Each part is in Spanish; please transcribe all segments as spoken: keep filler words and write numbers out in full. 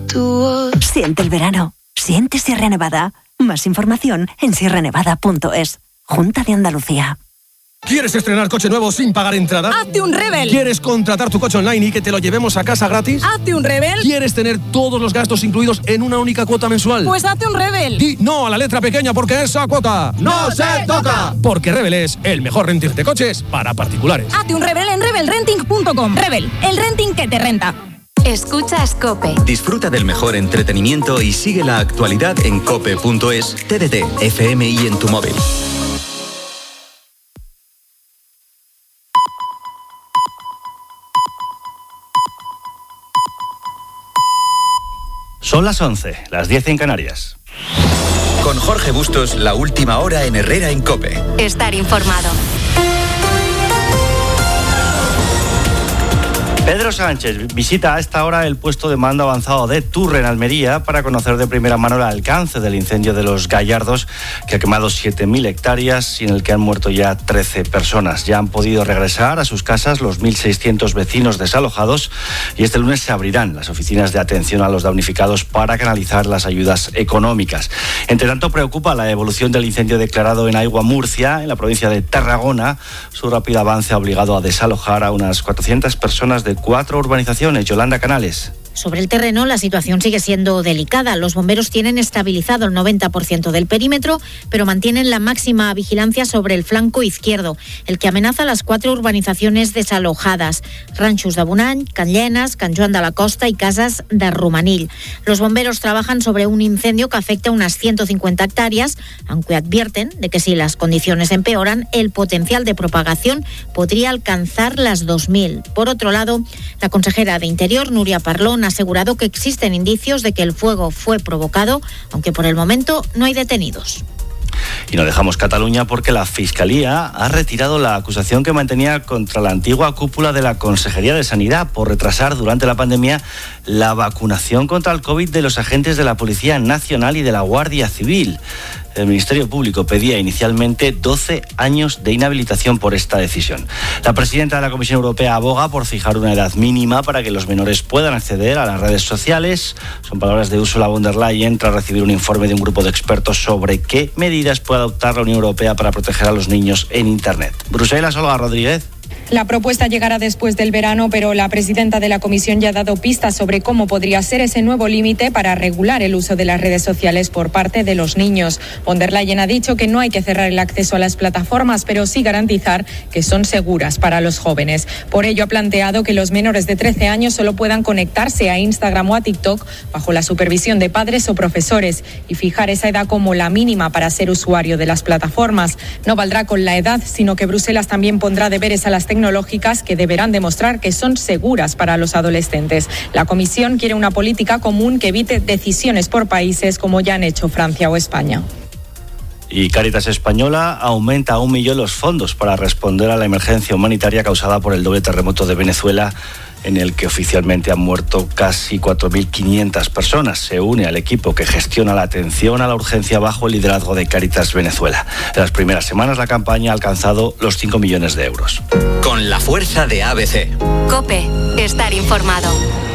Siente el verano. Siente Sierra Nevada. Más información en sierra nevada punto es. Junta de Andalucía. ¿Quieres estrenar coche nuevo sin pagar entrada? ¡Hazte un Rebel! ¿Quieres contratar tu coche online y que te lo llevemos a casa gratis? ¡Hazte un Rebel! ¿Quieres tener todos los gastos incluidos en una única cuota mensual? ¡Pues hazte un Rebel! Di no a la letra pequeña porque esa cuota ¡no se toca! Porque Rebel es el mejor renting de coches para particulares. Hazte un Rebel en rebel renting punto com. Rebel, el renting que te renta. Escuchas COPE. Disfruta del mejor entretenimiento y sigue la actualidad en cope punto es, T D T, F M y en tu móvil. Son las once, las diez en Canarias. Con Jorge Bustos, la última hora en Herrera en COPE. Estar informado. Pedro Sánchez visita a esta hora el puesto de mando avanzado de Turre en Almería para conocer de primera mano el alcance del incendio de Los Gallardos, que ha quemado siete mil hectáreas y en el que han muerto ya trece personas. Ya han podido regresar a sus casas los mil seiscientos vecinos desalojados y este lunes se abrirán las oficinas de atención a los damnificados para canalizar las ayudas económicas. Entre tanto, preocupa la evolución del incendio declarado en Aigua, Murcia, en la provincia de Tarragona. Su rápido avance ha obligado a desalojar a unas cuatrocientas personas de cuatro urbanizaciones. Yolanda Canales. Sobre el terreno, la situación sigue siendo delicada. Los bomberos tienen estabilizado el noventa por ciento del perímetro, pero mantienen la máxima vigilancia sobre el flanco izquierdo, el que amenaza las cuatro urbanizaciones desalojadas: Ranxos de Bonany, Can Llenas, Can Joan de la Costa y Casas de Romanil. Los bomberos trabajan sobre un incendio que afecta a unas ciento cincuenta hectáreas, aunque advierten de que si las condiciones empeoran, el potencial de propagación podría alcanzar las dos mil. Por otro lado, la consejera de Interior, Núria Parlon, ha asegurado que existen indicios de que el fuego fue provocado, aunque por el momento no hay detenidos. Y no dejamos Cataluña porque la Fiscalía ha retirado la acusación que mantenía contra la antigua cúpula de la Consejería de Sanidad por retrasar durante la pandemia la vacunación contra el COVID de los agentes de la Policía Nacional y de la Guardia Civil. El Ministerio Público pedía inicialmente doce años de inhabilitación por esta decisión. La presidenta de la Comisión Europea aboga por fijar una edad mínima para que los menores puedan acceder a las redes sociales. Son palabras de Ursula von der Leyen tras recibir un informe de un grupo de expertos sobre qué medidas puede adoptar la Unión Europea para proteger a los niños en Internet. Bruselas, Olga Rodríguez. La propuesta llegará después del verano, pero la presidenta de la Comisión ya ha dado pistas sobre cómo podría ser ese nuevo límite para regular el uso de las redes sociales por parte de los niños. Von der Leyen ha dicho que no hay que cerrar el acceso a las plataformas, pero sí garantizar que son seguras para los jóvenes. Por ello ha planteado que los menores de trece años solo puedan conectarse a Instagram o a TikTok bajo la supervisión de padres o profesores y fijar esa edad como la mínima para ser usuario de las plataformas. No valdrá con la edad, sino que Bruselas también pondrá deberes a las tecnologías tecnológicas que deberán demostrar que son seguras para los adolescentes. La Comisión quiere una política común que evite decisiones por países como ya han hecho Francia o España. Y Cáritas Española aumenta a un millón los fondos para responder a la emergencia humanitaria causada por el doble terremoto de Venezuela, en el que oficialmente han muerto casi cuatro mil quinientas personas. Se une al equipo que gestiona la atención a la urgencia bajo el liderazgo de Cáritas Venezuela. En las primeras semanas la campaña ha alcanzado los cinco millones de euros. Con la fuerza de A B C. COPE, estar informado.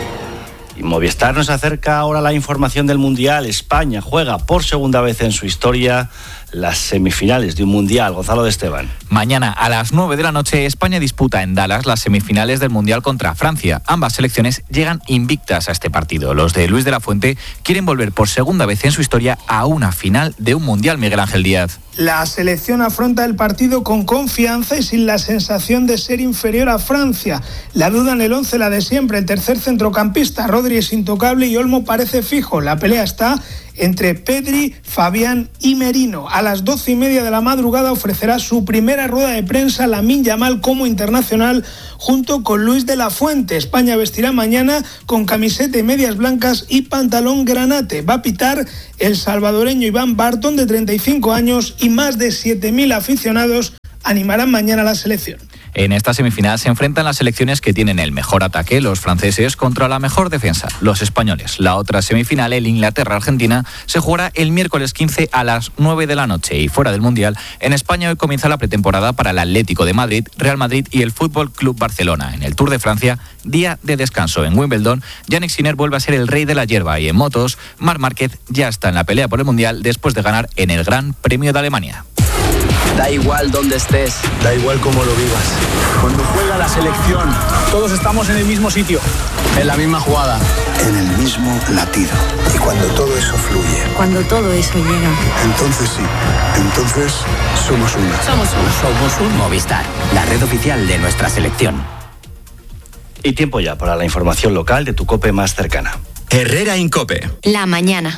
Y Movistar nos acerca ahora la información del Mundial. España juega por segunda vez en su historia las semifinales de un Mundial. Gonzalo de Esteban. Mañana a las nueve de la noche España disputa en Dallas las semifinales del Mundial contra Francia. Ambas selecciones llegan invictas a este partido. Los de Luis de la Fuente quieren volver por segunda vez en su historia a una final de un Mundial. Miguel Ángel Díaz. La selección afronta el partido con confianza y sin la sensación de ser inferior a Francia. La duda en el once, la de siempre. El tercer centrocampista, Rodri, es intocable y Olmo parece fijo. La pelea está entre Pedri, Fabián y Merino. A las doce y media de la madrugada ofrecerá su primera rueda de prensa Lamine Yamal como internacional junto con Luis de la Fuente. España vestirá mañana con camiseta y medias blancas y pantalón granate. Va a pitar el salvadoreño Iván Barton, de treinta y cinco años, y más de siete mil aficionados animarán mañana a la selección. En esta semifinal se enfrentan las selecciones que tienen el mejor ataque, los franceses, contra la mejor defensa, los españoles. La otra semifinal, el Inglaterra-Argentina, se jugará el miércoles quince a las nueve de la noche. Y fuera del Mundial, en España hoy comienza la pretemporada para el Atlético de Madrid, Real Madrid y el Fútbol Club Barcelona. En el Tour de Francia, día de descanso. En Wimbledon, Jannik Sinner vuelve a ser el rey de la hierba. Y en motos, Marc Márquez ya está en la pelea por el Mundial después de ganar en el Gran Premio de Alemania. Da igual dónde estés, da igual cómo lo vivas. Cuando juega la selección, todos estamos en el mismo sitio, en la misma jugada, en el mismo latido. Y cuando todo eso fluye, cuando todo eso llega, entonces sí, entonces somos uno. Somos uno. Somos un Movistar, la red oficial de nuestra selección. Y tiempo ya para la información local de tu COPE más cercana. Herrera Incope. La mañana.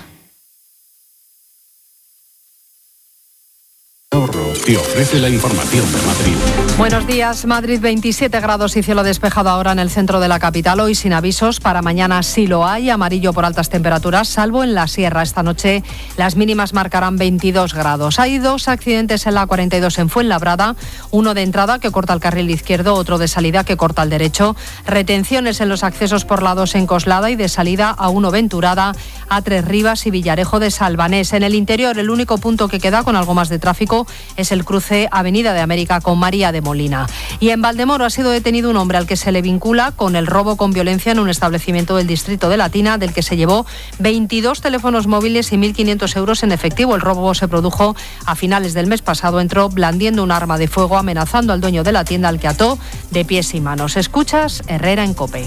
Te ofrece la información de Madrid. Buenos días. Madrid, veintisiete grados y cielo despejado ahora en el centro de la capital. Hoy sin avisos. Para mañana sí lo hay. Amarillo por altas temperaturas, salvo en la sierra. Esta noche las mínimas marcarán veintidós grados. Hay dos accidentes en la A cuarenta y dos en Fuenlabrada. Uno de entrada que corta el carril izquierdo, otro de salida que corta el derecho. Retenciones en los accesos por la dos en Coslada y de salida a uno Venturada, A tres Rivas y Villarejo de Salvanés. En el interior, el único punto que queda con algo más de tráfico es el cruce Avenida de América con María de Molina. Y en Valdemoro ha sido detenido un hombre al que se le vincula con el robo con violencia en un establecimiento del distrito de Latina, del que se llevó veintidós teléfonos móviles y mil quinientos euros en efectivo. El robo se produjo a finales del mes pasado. Entró blandiendo un arma de fuego, amenazando al dueño de la tienda, al que ató de pies y manos. Escuchas Herrera en COPE.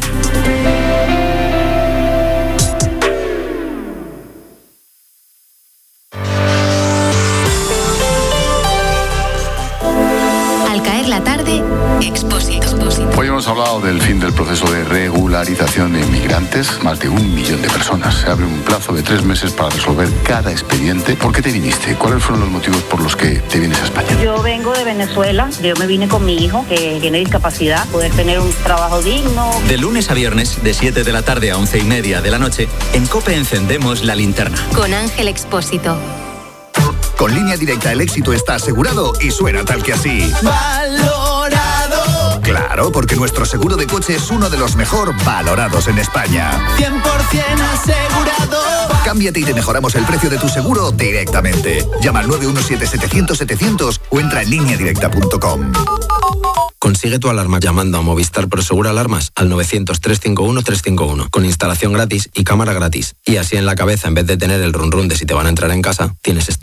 La tarde, Expósito. Hoy hemos hablado del fin del proceso de regularización de inmigrantes. Más de un millón de personas. Se abre un plazo de tres meses para resolver cada expediente. ¿Por qué te viniste? ¿Cuáles fueron los motivos por los que te vienes a España? Yo vengo de Venezuela. Yo me vine con mi hijo, que tiene discapacidad, poder tener un trabajo digno. De lunes a viernes, de siete de la tarde a once y media de la noche, en COPE encendemos la linterna. Con Ángel Expósito. Con Línea Directa el éxito está asegurado y suena tal que así. ¡Valorado! Claro, porque nuestro seguro de coche es uno de los mejor valorados en España. cien por ciento asegurado. Cámbiate y te mejoramos el precio de tu seguro directamente. Llama al nueve uno siete, setecientos, setecientos o entra en línea directa punto com. Consigue tu alarma llamando a Movistar Prosegur Alarmas al novecientos, trescientos cincuenta y uno, trescientos cincuenta y uno con instalación gratis y cámara gratis. Y así en la cabeza, en vez de tener el run run de si te van a entrar en casa, tienes esto.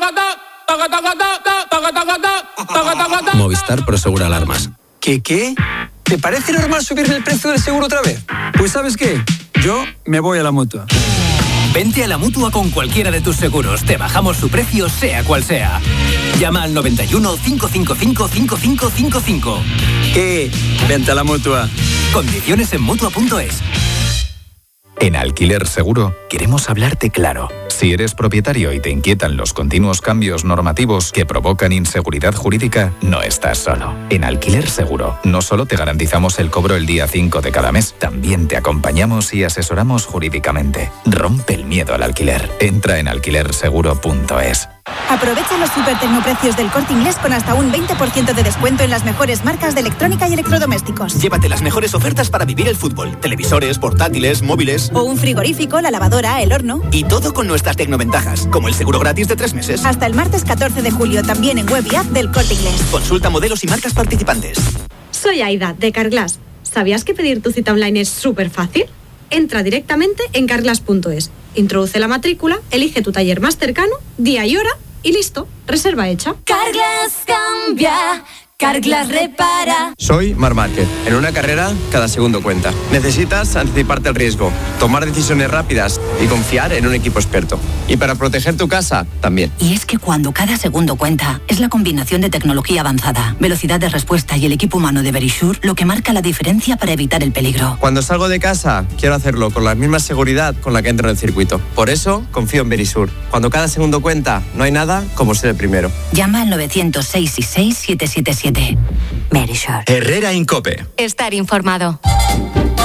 Movistar Prosegur Alarmas. ¿Qué qué? ¿Te parece normal subirme el precio del seguro otra vez? Pues ¿sabes qué? Yo me voy a la Mutua. Vente a la Mutua con cualquiera de tus seguros. Te bajamos su precio, sea cual sea. Llama al noventa y uno, cinco cinco cinco, cinco cinco cinco cinco. ¿Qué? Vente a la Mutua. Condiciones en Mutua punto es. En Alquiler Seguro queremos hablarte claro. Si eres propietario y te inquietan los continuos cambios normativos que provocan inseguridad jurídica, no estás solo. En Alquiler Seguro no solo te garantizamos el cobro el día cinco de cada mes, también te acompañamos y asesoramos jurídicamente. Rompe el miedo al alquiler. Entra en alquiler seguro punto es. Aprovecha los super tecnoprecios del Corte Inglés con hasta un veinte por ciento de descuento en las mejores marcas de electrónica y electrodomésticos. Llévate las mejores ofertas para vivir el fútbol. Televisores, portátiles, móviles. O un frigorífico, la lavadora, el horno. Y todo con nuestras tecnoventajas, como el seguro gratis de tres meses. Hasta el martes catorce de julio, también en web y app del Corte Inglés. Consulta modelos y marcas participantes. Soy Aida, de Carglass. ¿Sabías que pedir tu cita online es súper fácil? Entra directamente en carglass punto es. Introduce la matrícula, elige tu taller más cercano, día y hora y listo, reserva hecha. Carglass cambia, Carglass repara. Soy Marc Márquez. En una carrera, cada segundo cuenta. Necesitas anticiparte al riesgo, tomar decisiones rápidas y confiar en un equipo experto. Y para proteger tu casa, también. Y es que cuando cada segundo cuenta, es la combinación de tecnología avanzada, velocidad de respuesta y el equipo humano de Verisure lo que marca la diferencia para evitar el peligro. Cuando salgo de casa, quiero hacerlo con la misma seguridad con la que entro en el circuito. Por eso, confío en Verisure. Cuando cada segundo cuenta, no hay nada como ser el primero. Llama al novecientos seis y seis, siete siete siete. Verisure. Herrera Incope. Estar informado.